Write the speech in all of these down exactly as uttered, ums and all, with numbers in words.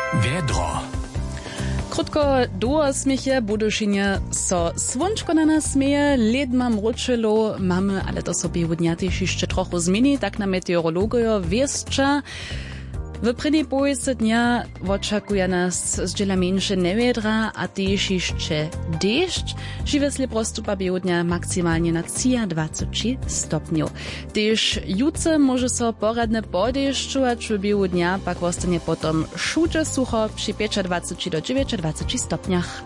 Wiedro. Krótko do smieje, Budyšinie so słonczko na nas smieje, led mam ručilo, mamy, ale to sobie w dnia też jeszcze trochę zmieni, tak na meteorologię wieszcza. W prvnej polovici dnia očakuje nas zdjela menše nevedra, a tež jeszcze dešć. Živesli prostupa biodnja maksymalnie na dwadzieścia stopniów. Tež jutce może so poradne podešću, a w biodnja pak ostanie potom šuče sucho przy dwadzieścia pięć do dziewiętnastu stopniach.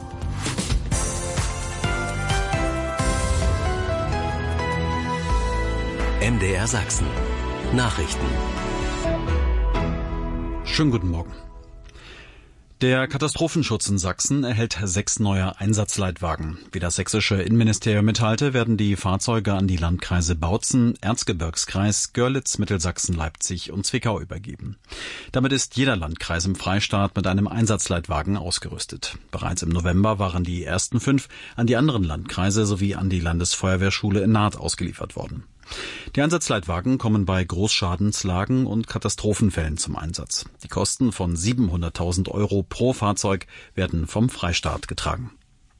M D R Sachsen. Nachrichten. Schönen guten Morgen. Der Katastrophenschutz in Sachsen erhält sechs neue Einsatzleitwagen. Wie das sächsische Innenministerium mitteilte, werden die Fahrzeuge an die Landkreise Bautzen, Erzgebirgskreis, Görlitz, Mittelsachsen, Leipzig und Zwickau übergeben. Damit ist jeder Landkreis im Freistaat mit einem Einsatzleitwagen ausgerüstet. Bereits im November waren die ersten fünf an die anderen Landkreise sowie an die Landesfeuerwehrschule in Naht ausgeliefert worden. Die Einsatzleitwagen kommen bei Großschadenslagen und Katastrophenfällen zum Einsatz. Die Kosten von siebenhunderttausend Euro pro Fahrzeug werden vom Freistaat getragen.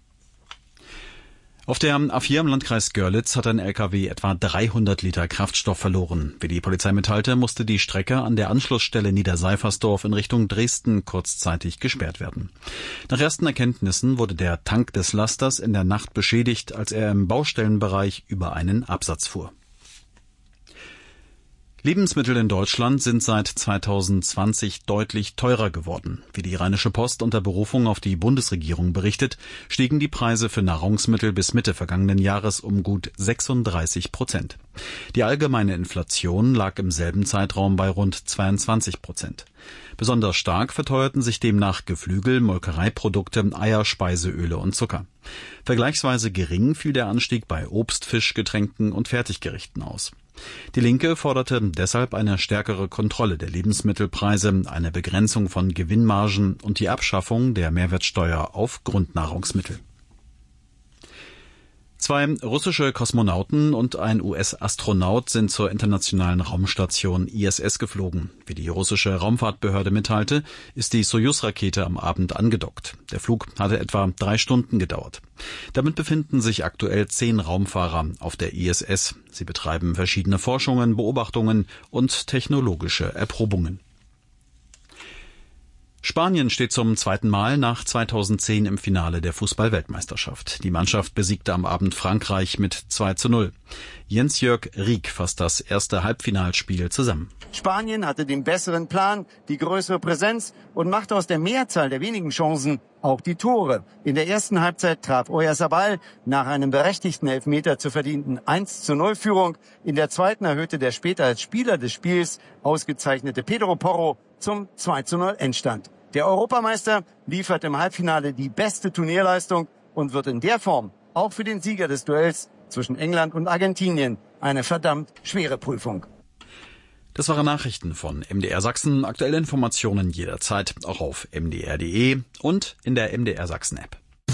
Auf der A vier im Landkreis Görlitz hat ein L K W etwa dreihundert Liter Kraftstoff verloren. Wie die Polizei mitteilte, musste die Strecke an der Anschlussstelle Niederseifersdorf in Richtung Dresden kurzzeitig gesperrt werden. Nach ersten Erkenntnissen wurde der Tank des Lasters in der Nacht beschädigt, als er im Baustellenbereich über einen Absatz fuhr. Lebensmittel in Deutschland sind seit zweitausendzwanzig deutlich teurer geworden. Wie die Rheinische Post unter Berufung auf die Bundesregierung berichtet, stiegen die Preise für Nahrungsmittel bis Mitte vergangenen Jahres um gut sechsunddreißig Prozent. Die allgemeine Inflation lag im selben Zeitraum bei rund zweiundzwanzig Prozent. Besonders stark verteuerten sich demnach Geflügel, Molkereiprodukte, Eier, Speiseöle und Zucker. Vergleichsweise gering fiel der Anstieg bei Obst, Fisch, Getränken und Fertiggerichten aus. Die Linke forderte deshalb eine stärkere Kontrolle der Lebensmittelpreise, eine Begrenzung von Gewinnmargen und die Abschaffung der Mehrwertsteuer auf Grundnahrungsmittel. Zwei russische Kosmonauten und ein U S-Astronaut sind zur internationalen Raumstation I S S geflogen. Wie die russische Raumfahrtbehörde mitteilte, ist die Sojus-Rakete am Abend angedockt. Der Flug hatte etwa drei Stunden gedauert. Damit befinden sich aktuell zehn Raumfahrer auf der I S S. Sie betreiben verschiedene Forschungen, Beobachtungen und technologische Erprobungen. Spanien steht zum zweiten Mal nach zweitausendzehn im Finale der Fußball-Weltmeisterschaft. Die Mannschaft besiegte am Abend Frankreich mit zwei zu null. Jens-Jörg Rieck fasst das erste Halbfinalspiel zusammen. Spanien hatte den besseren Plan, die größere Präsenz und machte aus der Mehrzahl der wenigen Chancen auch die Tore. In der ersten Halbzeit traf Oyarzabal nach einem berechtigten Elfmeter zur verdienten eins zu null Führung. In der zweiten erhöhte der später als Spieler des Spiels ausgezeichnete Pedro Porro zum zwei zu null Endstand. Der Europameister liefert im Halbfinale die beste Turnierleistung und wird in der Form auch für den Sieger des Duells zwischen England und Argentinien eine verdammt schwere Prüfung. Das waren Nachrichten von M D R Sachsen. Aktuelle Informationen jederzeit auch auf m d r punkt d e und in der M D R Sachsen App.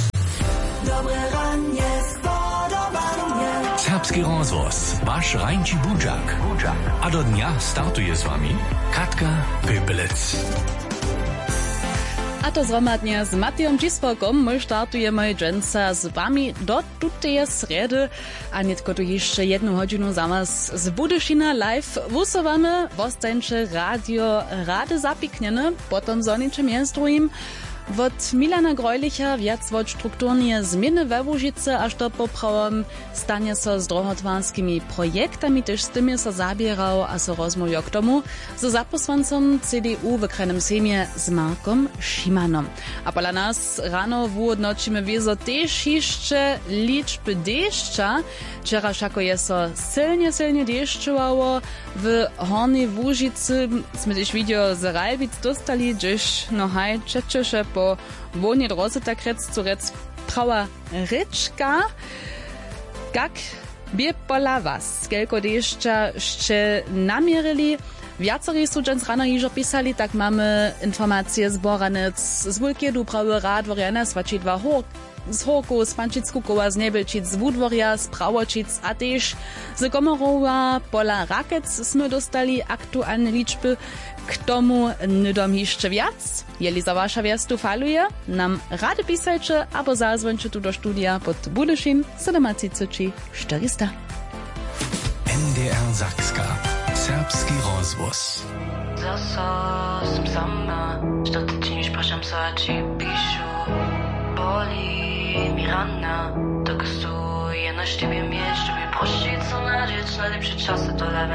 Serbski rozvoz, vaš Rajnči Budžak. A do dňa startuje s vami Katka Pöpelec. A to zhromadnie z Matejom Dzisfolkom my startujemy dżęca z wami do tutej sredy, a nietko tu jeszcze jedną hodzinę za was z Budyšina live wusowamy, wostańcze radio rady zapikniene, potom zoniczym jest drugim. Wot Milana Greulicha wiac wot strukturnie zmiany we Łužice, aż to poprawom stanie so z drogotwarskimi projektami, też z tymi so zabierał, a so rozmówił k tomu, z zaposłancom C D U w krajnym sejmie z Markom Szymanom. A pola nas rano wodnoczymy wiezo też jeszcze liczby deszcza. Wczoraj jako jest so silnie, silnie deszczowało. W Hornej Łužicy sme też video z Rajbic dostali, gdzieś no haj, czecze po wonie droze tak rec, co rec prawa ryczka. Jak by pola was, kelko deszcza jeszcze namierili, Viacerí sú džans rano jižo pisali, tak mamy informacje z Boranec, z Wulkiedu, prawy rad, Woriana, Svačidva, Hork, z Horku, z Pančickukowa, z Nebelčic, z Wudvorja, z Pravočic, a tež z Komorova, pola Rakec sme dostali aktuálne liczby. K tomu nydom jeszcze wiac. Jeli za wasza wiastu faluje, nam rady pisajcie, albo zadzwońcie tu do studia pod Budyszin siedem trzy czterysta. N D R Sakska. Serbski rozvoz. Zasa sam sama, što ti činiš, prašam sa či pišu. Boli mi rana, dok su jedna štibim je, što bi prošica nađeć najlepše čase do leve.